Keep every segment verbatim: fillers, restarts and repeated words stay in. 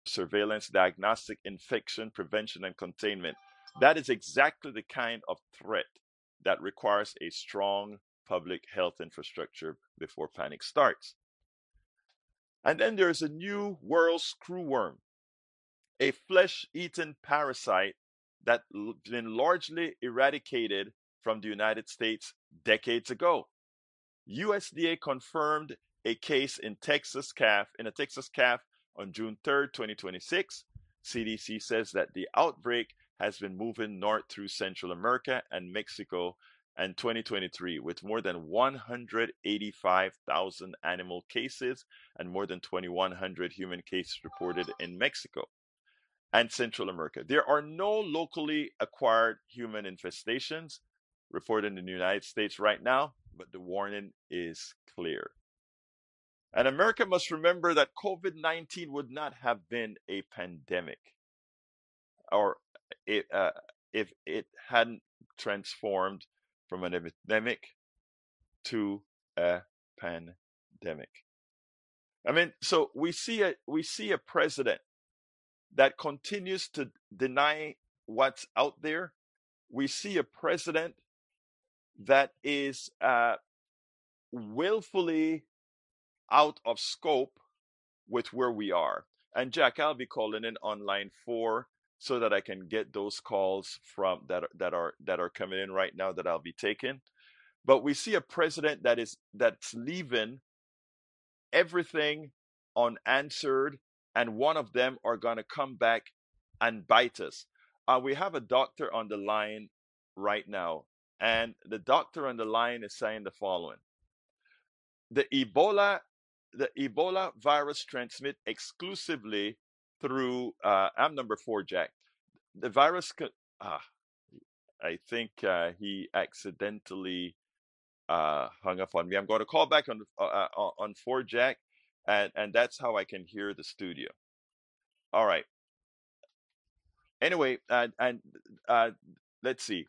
surveillance, diagnostic, infection prevention, and containment. That is exactly the kind of threat that requires a strong public health infrastructure before panic starts. And then there's a new world screwworm, a flesh eating parasite that's been largely eradicated from the United States decades ago. U S D A confirmed a case in Texas calf in a Texas calf on June third, twenty twenty-six. C D C says that the outbreak has been moving north through Central America and Mexico and twenty twenty-three with more than one hundred eighty-five thousand animal cases and more than twenty-one hundred human cases reported in Mexico and Central America. There are no locally acquired human infestations reported in the United States right now, but the warning is clear. And America must remember that COVID nineteen would not have been a pandemic or it, uh, if it hadn't transformed from an epidemic to a pandemic. I mean, so we see a we see a president that continues to deny what's out there. We see a president that is uh, willfully out of scope with where we are. And Jack, I'll be calling in on line four so that I can get those calls from that that are that are coming in right now that I'll be taking. But we see a president that is that's leaving everything unanswered, and one of them are going to come back and bite us. Uh, we have a doctor on the line right now, and the doctor on the line is saying the following: the Ebola, the Ebola virus transmit exclusively through. Uh, I'm number four, Jack. The virus. Co- ah, I think uh, he accidentally uh, hung up on me. I'm going to call back on uh, uh, on four, Jack, and and that's how I can hear the studio. All right. Anyway, and and uh, let's see.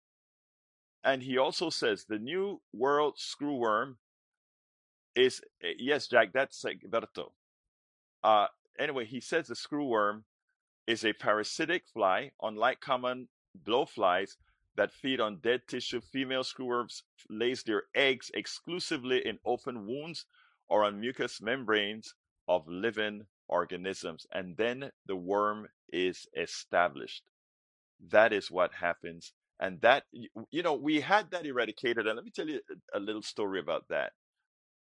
And he also says the new world screwworm is eh, yes, Jack. That's Egberto. Uh, anyway, he says the screwworm is a parasitic fly, unlike common blowflies that feed on dead tissue. Female screwworms lays their eggs exclusively in open wounds or on mucous membranes of living organisms, and then the worm is established. That is what happens. And that, you know, we had that eradicated. And let me tell you a little story about that.